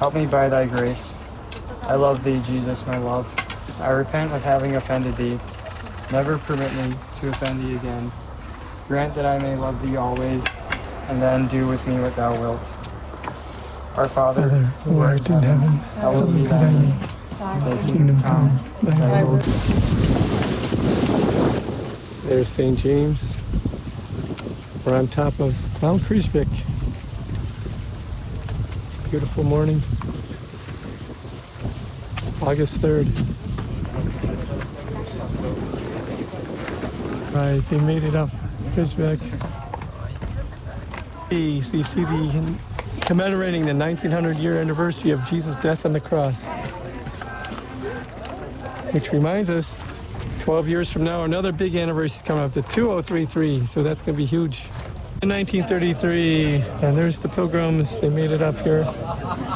Help me by thy grace. I love thee, Jesus, my love. I repent of having offended thee. Never permit me to offend thee again. Grant that I may love thee always, and then do with me what thou wilt. Our Father, who art in heaven, hallowed be thy name. Thy kingdom come, thy will. There's St. James. We're on top of Mount Kruisvik. Beautiful morning. August 3rd. Right, they made it up. Kruisvik. So you see the commemorating the 1900-year anniversary of Jesus' death on the cross. Which reminds us, 12 years from now, another big anniversary is coming up, the 2033, so that's going to be huge. In 1933, and there's the pilgrims, they made it up here.